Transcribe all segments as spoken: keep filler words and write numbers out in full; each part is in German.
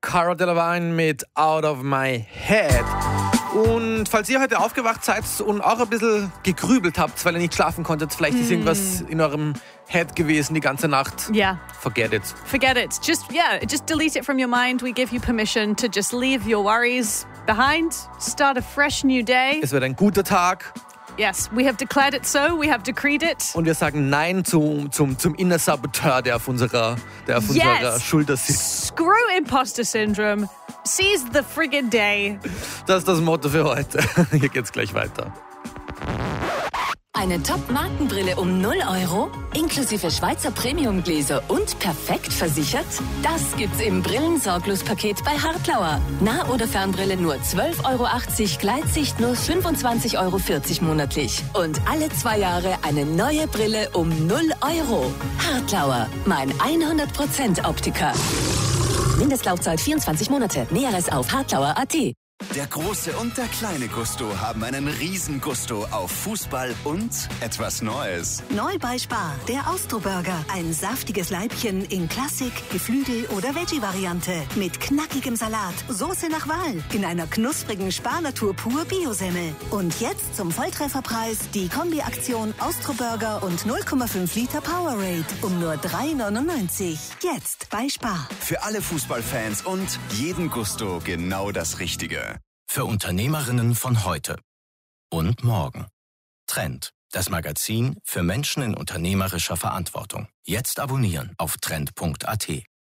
Cara Delevingne mit Out of My Head. Und falls ihr heute aufgewacht seid und auch ein bisschen gegrübelt habt, weil ihr nicht schlafen konntet, vielleicht ist irgendwas in eurem Head gewesen die ganze Nacht. Yeah. Forget it. Forget it. Just, yeah, just delete it from your mind. We give you permission to just leave your worries behind, start a fresh new day. Es wird ein guter Tag. Yes, we have declared it so, we have decreed it. Und wir sagen Nein zum, zum, zum Inner Saboteur, der auf unserer, der auf yes. unserer Schulter sitzt. Screw Imposter Syndrome. Seize the friggin' day. Das ist das Motto für heute. Hier geht's gleich weiter. Eine Top-Markenbrille um null Euro, inklusive Schweizer Premium-Gläser und perfekt versichert? Das gibt's im Brillensorglos-Paket bei Hartlauer. Nah- oder Fernbrille nur zwölf Euro achtzig, Gleitsicht nur fünfundzwanzig Euro vierzig monatlich. Und alle zwei Jahre eine neue Brille um null Euro. Hartlauer, mein hundert Prozent Optiker. Mindestlaufzeit vierundzwanzig Monate. Näheres auf hartlauer punkt at. Der große und der kleine Gusto haben einen riesen Gusto auf Fußball und etwas Neues. Neu bei Spar, der Austro-Burger. Ein saftiges Leibchen in Klassik, Geflügel- oder Veggie-Variante. Mit knackigem Salat, Soße nach Wahl, in einer knusprigen Spar-Natur pur Bio-Semmel. Und jetzt zum Volltrefferpreis die Kombi-Aktion Austro-Burger und null Komma fünf Liter Powerade um nur drei neunundneunzig. Jetzt bei Spar. Für alle Fußballfans und jeden Gusto genau das Richtige. Für Unternehmerinnen von heute und morgen. Trend, das Magazin für Menschen in unternehmerischer Verantwortung. Jetzt abonnieren auf trend punkt at.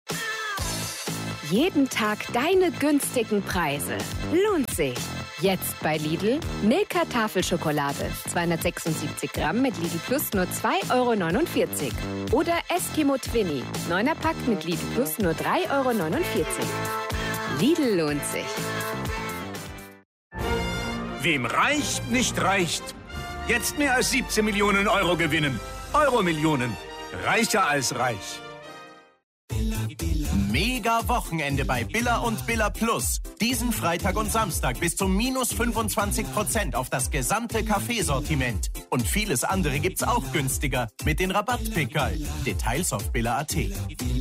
Jeden Tag deine günstigen Preise. Lohnt sich. Jetzt bei Lidl. Milka Tafelschokolade. zweihundertsechsundsiebzig Gramm mit Lidl Plus nur zwei Euro neunundvierzig. Oder Eskimo Twinny. neuner Pack mit Lidl Plus nur drei Euro neunundvierzig. Lidl lohnt sich. Wem reicht, nicht reicht. Jetzt mehr als siebzehn Millionen Euro gewinnen. Euro-Millionen. Reicher als reich. Mega Wochenende bei Billa und Billa Plus. Diesen Freitag und Samstag bis zu minus fünfundzwanzig Prozent auf das gesamte Kaffeesortiment. Und vieles andere gibt's auch günstiger mit den Rabattpickerl. Details auf billa punkt at.